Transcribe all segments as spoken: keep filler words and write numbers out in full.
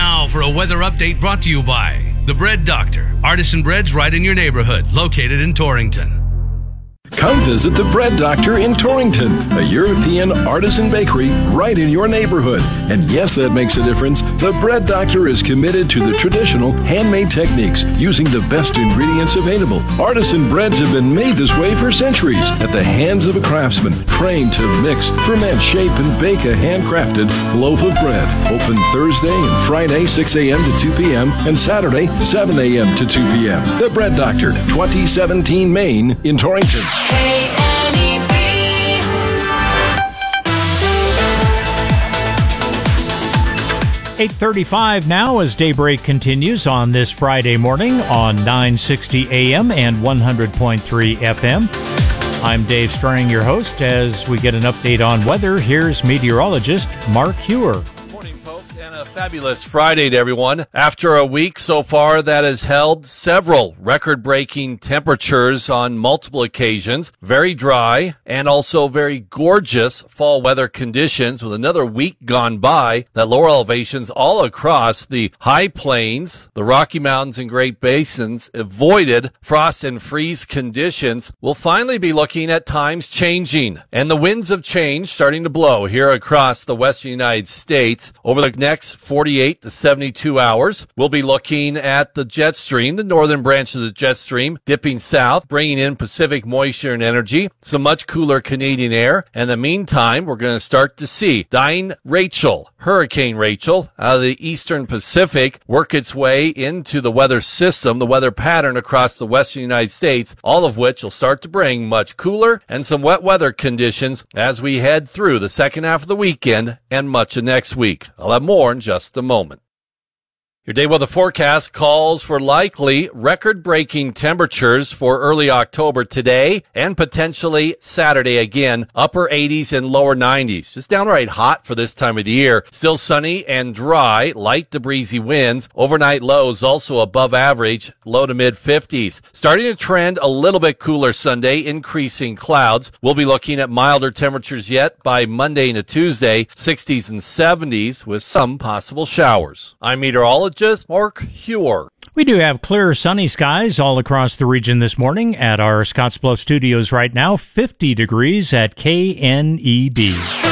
now for a weather update brought to you by The Bread Doctor. Artisan breads right in your neighborhood, located in Torrington. Come visit The Bread Doctor in Torrington, a European artisan bakery right in your neighborhood. And yes, that makes a difference. The Bread Doctor is committed to the traditional handmade techniques using the best ingredients available. Artisan breads have been made this way for centuries at the hands of a craftsman trained to mix, ferment, shape, and bake a handcrafted loaf of bread. Open Thursday and Friday, six a.m. to two p.m. and Saturday, seven a.m. to two p.m. The Bread Doctor, twenty seventeen Main in Torrington. eight thirty-five now as daybreak continues on this Friday morning on nine sixty A M and one hundred point three F M. I'm Dave Strang, your host. As we get an update on weather, here's meteorologist Mark Hewer. And a fabulous Friday to everyone. After a week so far that has held several record-breaking temperatures on multiple occasions, very dry and also very gorgeous fall weather conditions with another week gone by that lower elevations all across the high plains, the Rocky Mountains and Great Basins avoided frost and freeze conditions. We'll finally be looking at times changing, and the winds of change starting to blow here across the western United States over the next forty-eight to seventy-two hours. We'll be looking at the jet stream, the northern branch of the jet stream, dipping south, bringing in Pacific moisture and energy, some much cooler Canadian air. And in the meantime, we're going to start to see dying Rachel, Hurricane Rachel, out of the eastern Pacific, work its way into the weather system, the weather pattern across the western United States, all of which will start to bring much cooler and some wet weather conditions as we head through the second half of the weekend and much of next week. I'll have more in just a moment. Your day weather forecast calls for likely record-breaking temperatures for early October today and potentially Saturday again, upper eighties and lower nineties. Just downright hot for this time of the year. Still sunny and dry, light to breezy winds. Overnight lows also above average, low to mid-fifties. Starting to trend a little bit cooler Sunday, increasing clouds. We'll be looking at milder temperatures yet by Monday into Tuesday, sixties and seventies with some possible showers. I'm meteorologist Mark Hewer. We do have clear, sunny skies all across the region this morning at our Scottsbluff studios right now, fifty degrees at K N E B.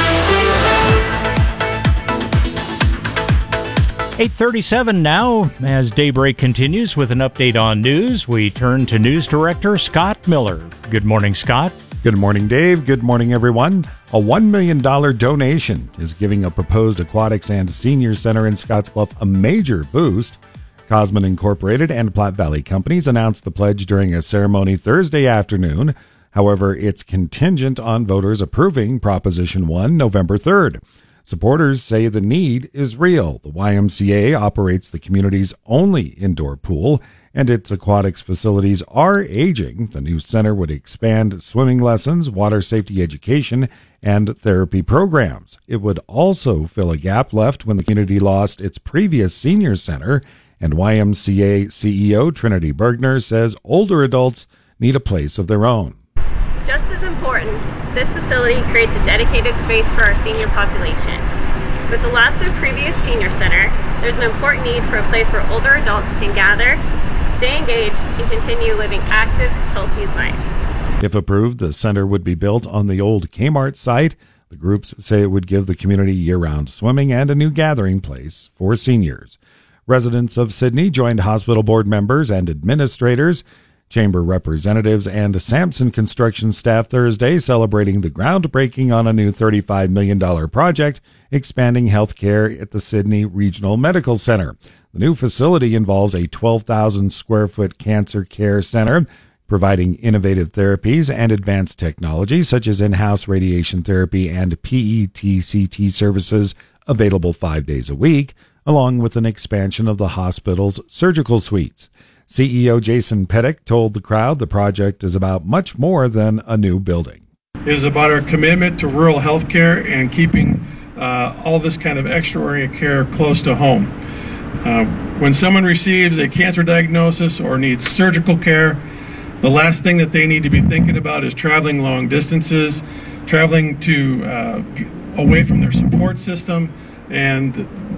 eight thirty-seven now as daybreak continues with an update on news. We turn to News Director Scott Miller. Good morning, Scott. Good morning, Dave. Good morning, everyone. A one million dollars donation is giving a proposed aquatics and senior center in Scottsbluff a major boost. Cosman Incorporated and Platte Valley Companies announced the pledge during a ceremony Thursday afternoon. However, it's contingent on voters approving Proposition one November third. Supporters say the need is real. The Y M C A operates the community's only indoor pool, and its aquatics facilities are aging. The new center would expand swimming lessons, water safety education, and therapy programs. It would also fill a gap left when the community lost its previous senior center, and Y M C A C E O Trinity Bergner says older adults need a place of their own. Just as important, this facility creates a dedicated space for our senior population. With the loss of previous senior center, there's an important need for a place where older adults can gather, stay engaged, and continue living active, healthy lives. If approved, the center would be built on the old Kmart site. The groups say it would give the community year-round swimming and a new gathering place for seniors. Residents of Sydney joined hospital board members and administrators, chamber representatives, and Sampson construction staff Thursday celebrating the groundbreaking on a new thirty-five million dollars project expanding health care at the Sydney Regional Medical Center. The new facility involves a twelve thousand square foot cancer care center, providing innovative therapies and advanced technology such as in-house radiation therapy and P E T C T services available five days a week, along with an expansion of the hospital's surgical suites. C E O Jason Pettick told the crowd the project is about much more than a new building. It is about our commitment to rural health care and keeping uh, all this kind of extraordinary care close to home. Uh, when someone receives a cancer diagnosis or needs surgical care, the last thing that they need to be thinking about is traveling long distances, traveling to uh, away from their support system, and